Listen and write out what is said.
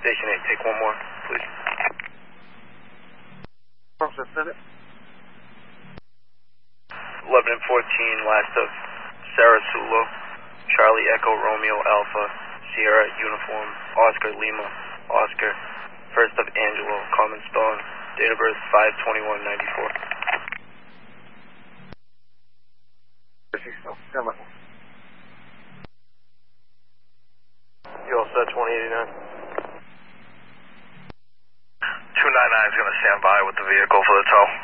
Station 8, take one more, please. Process it. 11 and 14, last of Sarah Sulo, Charlie Echo Romeo Alpha, Sierra Uniform, Oscar Lima, Oscar, first of Angelo, common spelling, date of birth 5/21/94. You all set, 2089? 299 is going to stand by with the vehicle for the tow.